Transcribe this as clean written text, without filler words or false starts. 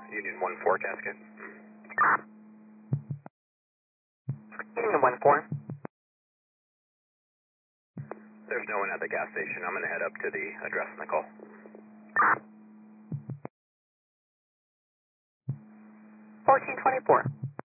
Union 1-4 Cascade. Union 1-4. There's no one at the gas station. I'm going to head up to the address in the call. 1424.